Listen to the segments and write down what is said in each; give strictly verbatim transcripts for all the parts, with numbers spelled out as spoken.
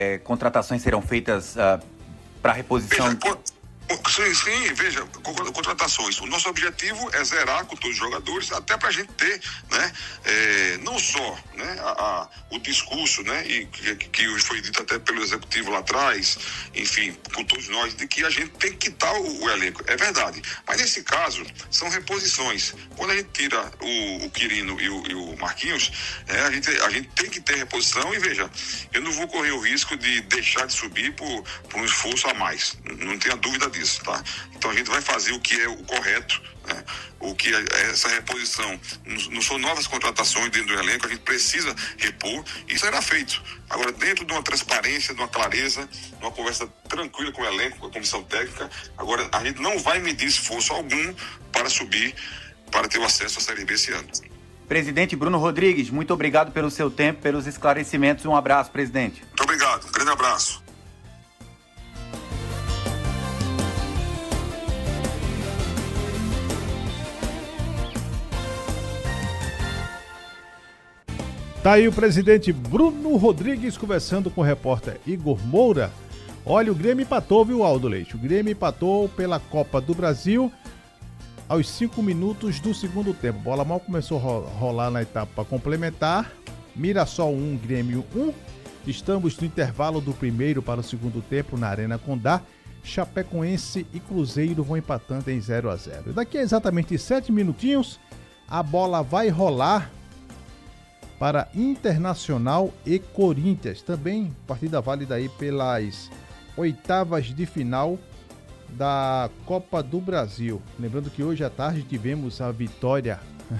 é, contratações serão feitas uh, para reposição? Sim, sim, veja, contratações. O nosso objetivo é zerar com todos os jogadores, até para a gente ter, né, é, não só, né, a, a, o discurso, né, e que, que foi dito até pelo executivo lá atrás, enfim, com todos nós, de que a gente tem que quitar o, o elenco. É verdade. Mas nesse caso, são reposições. Quando a gente tira o, o Quirino e o, e o Marquinhos, é, a, gente, a gente tem que ter reposição. E veja, eu não vou correr o risco de deixar de subir por, por um esforço a mais. Não tenha dúvida disso. Tá? Então a gente vai fazer o que é o correto, né? O que é essa reposição. Não são novas contratações dentro do elenco, a gente precisa repor, e isso será feito. Agora, dentro de uma transparência, de uma clareza, de uma conversa tranquila com o elenco, com a comissão técnica. Agora, a gente não vai medir esforço algum para subir, para ter o acesso à Série B esse ano. Presidente Bruno Rodrigues, muito obrigado pelo seu tempo, pelos esclarecimentos. Um abraço, presidente. Muito obrigado, um grande abraço. Tá aí o presidente Bruno Rodrigues conversando com o repórter Igor Moura. Olha, o Grêmio empatou, viu, Aldo Leite? O Grêmio empatou pela Copa do Brasil aos cinco minutos do segundo tempo. A bola mal começou a rolar na etapa complementar. Mirassol um, Grêmio um. Estamos no intervalo do primeiro para o segundo tempo na Arena Condá. Chapecoense e Cruzeiro vão empatando em zero a zero. Daqui a exatamente sete minutinhos, a bola vai rolar para Internacional e Corinthians. Também partida válida aí pelas oitavas de final da Copa do Brasil. Lembrando que hoje à tarde tivemos a vitória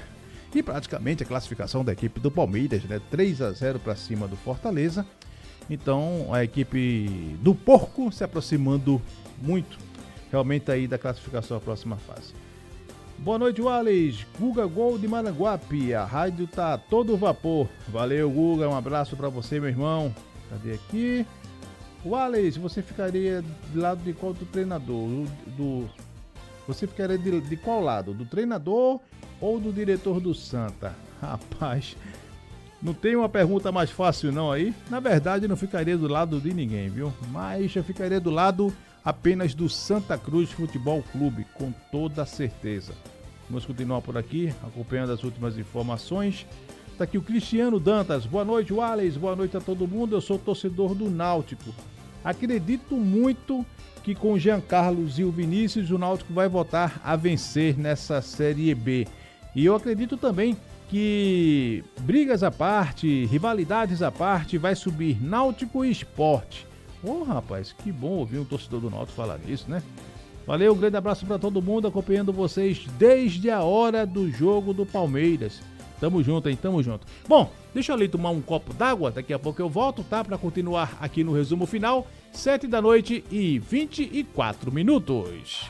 e praticamente a classificação da equipe do Palmeiras, né? três a zero para cima do Fortaleza. Então a equipe do Porco se aproximando muito realmente aí da classificação à próxima fase. Boa noite, Wallace. Guga Gol de Maranguape. A rádio tá todo vapor. Valeu, Guga. Um abraço pra você, meu irmão. Cadê aqui? Wallace, você ficaria do lado de qual do treinador? Do, do... Você ficaria de, de qual lado? Do treinador ou do diretor do Santa? Rapaz, não tem uma pergunta mais fácil não aí? Na verdade, não ficaria do lado de ninguém, viu? Mas eu ficaria do lado apenas do Santa Cruz Futebol Clube, com toda certeza. Vamos continuar por aqui, acompanhando as últimas informações. Está aqui o Cristiano Dantas. Boa noite, Wallace. Boa noite a todo mundo. Eu sou torcedor do Náutico. Acredito muito que com o Jean Carlos e o Vinícius, o Náutico vai voltar a vencer nessa Série B. E eu acredito também que, brigas à parte, rivalidades à parte, vai subir Náutico e Sport. Ô, oh, rapaz, que bom ouvir um torcedor do Náutico falar nisso, né? Valeu, um grande abraço para todo mundo, acompanhando vocês desde a hora do jogo do Palmeiras. Tamo junto, hein? Tamo junto. Bom, deixa eu ali tomar um copo d'água, daqui a pouco eu volto, tá? Para continuar aqui no resumo final, sete da noite e vinte e quatro minutos.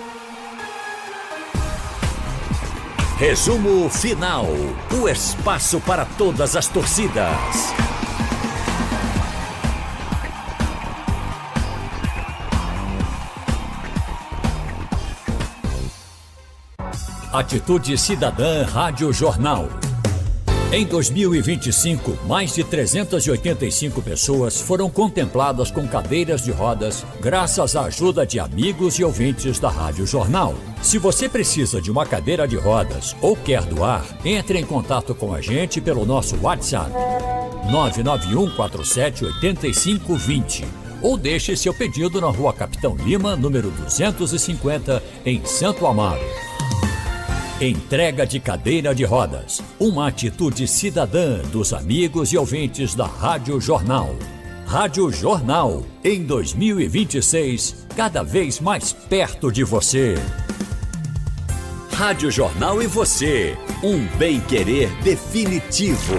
Resumo final, o espaço para todas as torcidas. Atitude Cidadã Rádio Jornal. Em dois mil e vinte e cinco, mais de trezentas e oitenta e cinco pessoas foram contempladas com cadeiras de rodas graças à ajuda de amigos e ouvintes da Rádio Jornal. Se você precisa de uma cadeira de rodas ou quer doar, entre em contato com a gente pelo nosso WhatsApp nove nove um quatro sete oito cinco dois zero ou deixe seu pedido na Rua Capitão Lima, número duzentos e cinquenta, em Santo Amaro. Entrega de cadeira de rodas, uma atitude cidadã dos amigos e ouvintes da Rádio Jornal. Rádio Jornal, em dois mil e vinte e seis, cada vez mais perto de você. Rádio Jornal e você, um bem-querer definitivo.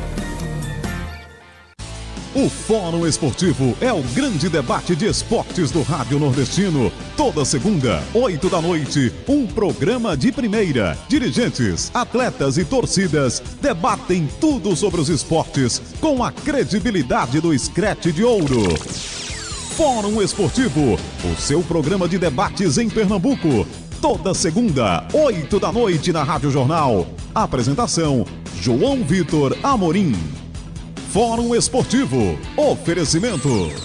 O Fórum Esportivo é o grande debate de esportes do Rádio Nordestino. Toda segunda, oito da noite, um programa de primeira. Dirigentes, atletas e torcidas debatem tudo sobre os esportes com a credibilidade do Scratch de Ouro. Fórum Esportivo, o seu programa de debates em Pernambuco. Toda segunda, oito da noite na Rádio Jornal. Apresentação, João Vitor Amorim. Fórum Esportivo. Oferecimento